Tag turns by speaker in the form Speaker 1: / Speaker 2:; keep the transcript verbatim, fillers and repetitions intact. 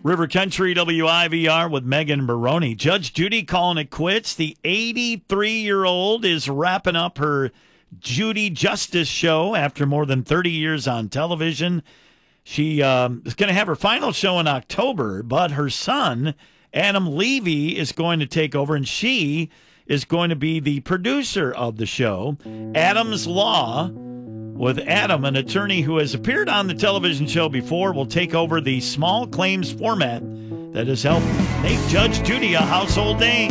Speaker 1: River Country W I V R with Megan Baroni. Judge Judy calling it quits. The eighty-three-year-old is wrapping up her Judy Justice show after more than thirty years on television. She um, is going to have her final show in October, but her son, Adam Levy, is going to take over, and she is going to be the producer of the show. Adam's Law, with Adam, an attorney who has appeared on the television show before, will take over the small claims format that has helped make Judge Judy a household name.